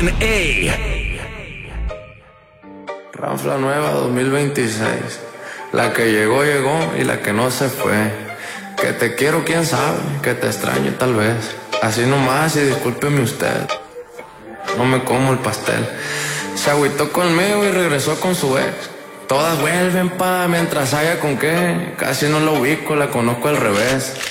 DNA. Ranfla nueva 2026. La que llegó, llegó y la que no se fue. Que te quiero, quién sabe, que te extraño tal vez. Así nomás y discúlpeme usted. No me como el pastel. Se agüitó conmigo y regresó con su ex. Todas vuelven mientras haya con qué. Casi no la ubico, la conozco al revés.